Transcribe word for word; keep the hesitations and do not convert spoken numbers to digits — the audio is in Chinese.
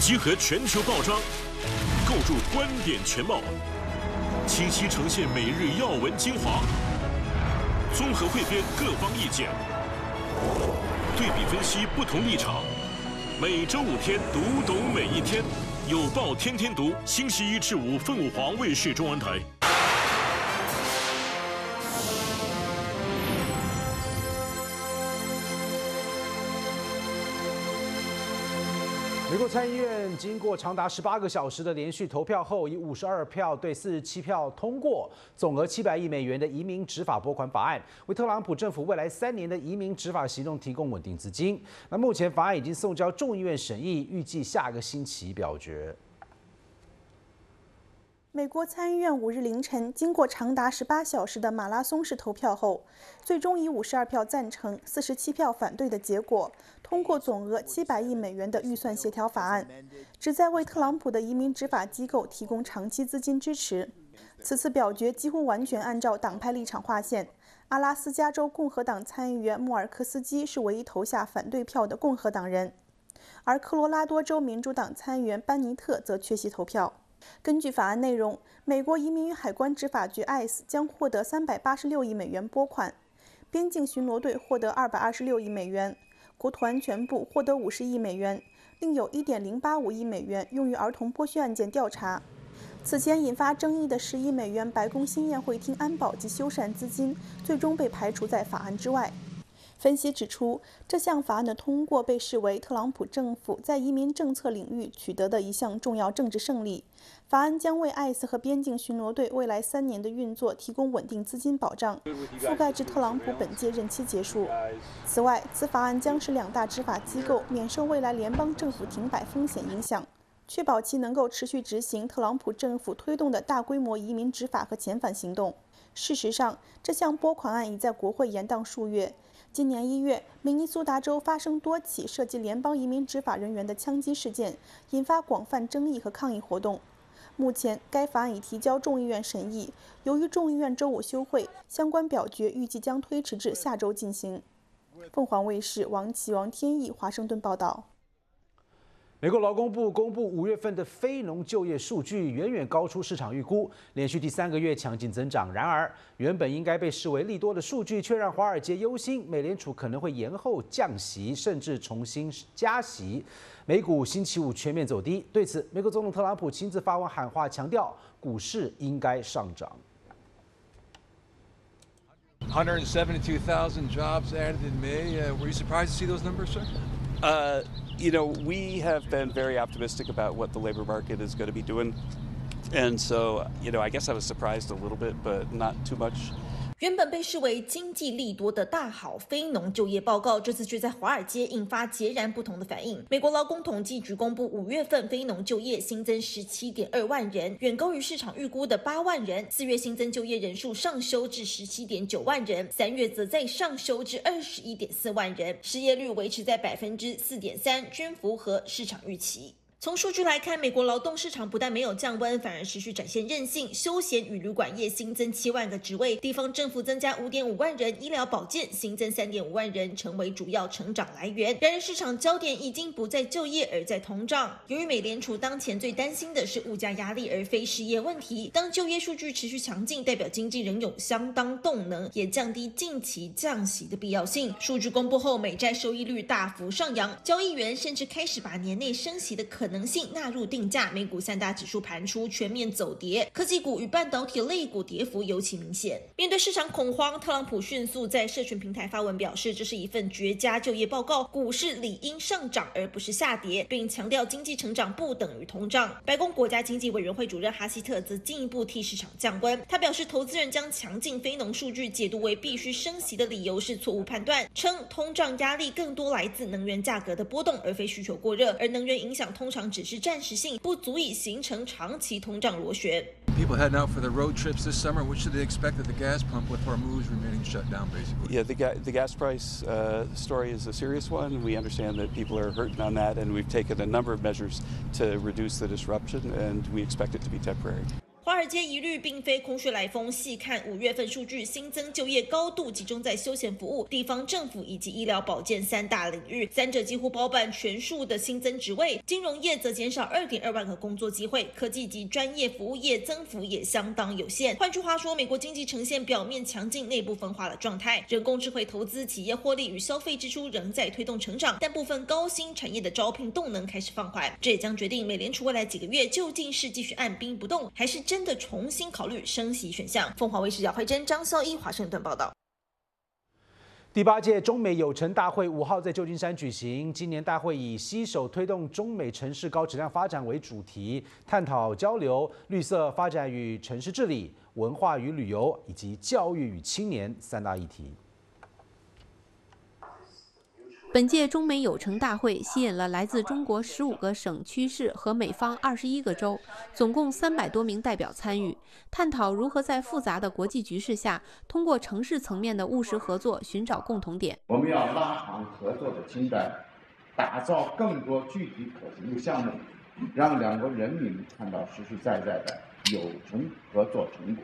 集合全球报章，构筑观点全貌，清晰呈现每日要闻精华，综合汇编各方意见，对比分析不同立场。每周五天，读懂每一天。有报天天读，星期一至五凤舞华卫视中文台。 美国参议院经过长达十八个小时的连续投票后，以五十二票对四十七票通过总额七百亿美元的移民执法拨款法案，为特朗普政府未来三年的移民执法行动提供稳定资金。那目前法案已经送交众议院审议，预计下个星期表决。 美国参议院五日凌晨经过长达十八小时的马拉松式投票后，最终以五十二票赞成、四十七票反对的结果，通过总额七百亿美元的预算协调法案，旨在为特朗普的移民执法机构提供长期资金支持。此次表决几乎完全按照党派立场划线。阿拉斯加州共和党参议员穆尔克斯基是唯一投下反对票的共和党人，而科罗拉多州民主党参议员班尼特则缺席投票。根据法案内容，美国移民与海关执法局 I C E 将获得三百八十六亿美元拨款，边境巡逻队获得二百二十六亿美元，国土安全部获得五十亿美元，另有一点零八五亿美元用于儿童剥削案件调查。此前引发争议的十亿美元白宫新宴会厅安保及修缮资金，最终被排除在法案之外。分析指出，这项法案的通过被视为特朗普政府在移民政策领域取得的一项重要政治胜利。法案将为 I C E 和边境巡逻队未来三年的运作提供稳定资金保障，覆盖至特朗普本届任期结束。此外，此法案将使两大执法机构免受未来联邦政府停摆风险影响，确保其能够持续执行特朗普政府推动的大规模移民执法和遣返行动。事实上，这项拨款案已在国会延宕数月。今年一月，明尼苏达州发生多起涉及联邦移民执法人员的枪击事件，引发广泛争议和抗议活动。目前，该法案已提交众议院审议，由于众议院周五休会，相关表决预计将推迟至下周进行。凤凰卫视王启、王天意华盛顿报道。 美国劳工部公布五月份的非农就业数据远远高出市场预估，连续第三个月强劲增长。然而，原本应该被视为利多的数据，却让华尔街忧心，美联储可能会延后降息，甚至重新加息。美股星期五全面走低。对此，美国总统特朗普亲自发文喊话，强调股市应该上涨。 one hundred seventy-two thousand jobs added in May. Uh, were you surprised to see those numbers, sir? Uh, you know, we have been very optimistic about what the labor market is going to be doing. And so, you know, I guess I was surprised a little bit, but not too much. 原本被视为经济利多的大好非农就业报告，这次却在华尔街引发截然不同的反应。美国劳工统计局公布五月份非农就业新增 十七点二万人，远高于市场预估的八万人。四月新增就业人数上修至 十七点九万人，三月则再上修至 二十一点四万人，失业率维持在 百分之四点三， 均符合市场预期。从数据来看，美国劳动市场不但没有降温，反而持续展现韧性。休闲与旅馆业新增七万个职位，地方政府增加 五点五万人，医疗保健新增 三点五万人，成为主要成长来源。然而，市场焦点已经不在就业，而在通胀。由于美联储当前最担心的是物价压力，而非失业问题。当就业数据持续强劲，代表经济仍有相当动能，也降低近期降息的必要性。数据公布后，美债收益率大幅上扬，交易员甚至开始把年内升息的可能可能性纳入定价，美股三大指数盘出全面走跌，科技股与半导体类股跌幅尤其明显。面对市场恐慌，特朗普迅速在社群平台发文表示，这是一份绝佳就业报告，股市理应上涨而不是下跌，并强调经济成长不等于通胀。白宫国家经济委员会主任哈希特则进一步替市场降温，他表示，投资人将强劲非农数据解读为必须升息的理由是错误判断，称通胀压力更多来自能源价格的波动，而非需求过热，而能源影响通常只是暂时性，不足以形成长期通胀螺旋。 People heading out for their road trips this summer, what should they expect at the gas pump with Hormuz remaining shut down, basically? Yeah, the, ga the gas price uh, story is a serious one. We understand that people are hurting on that, and we've taken a number of measures to reduce the disruption, and we expect it to be temporary. 华尔街一律并非空穴来风，细看五月份数据，新增就业高度集中在休闲服务、地方政府以及医疗保健三大领域，三者几乎包办全数的新增职位。金融业则减少二点二万个工作机会，科技及专业服务业增幅也相当有限。换句话说，美国经济呈现表面强劲、内部分化的状态。人工智慧投资、企业获利与消费支出仍在推动成长，但部分高新产业的招聘动能开始放缓。这也将决定美联储未来几个月究竟是继续按兵不动，还是真的重新考虑升息选项。凤凰卫视姚慧珍、张孝一华盛顿报道。 第八届中美有成大会五号在旧金山举行。今年大会以携手推动中美城市高质量发展为主题，探讨交流、绿色发展与城市治理、文化与旅游以及教育与青年三大议题。 本届中美有成大会吸引了来自中国十五个省区市和美方二十一个州，总共三百多名代表参与，探讨如何在复杂的国际局势下，通过城市层面的务实合作寻找共同点。 我们要拉长合作的清单，打造更多具体可行的项目，让两国人民看到实实在在的有成合作成果。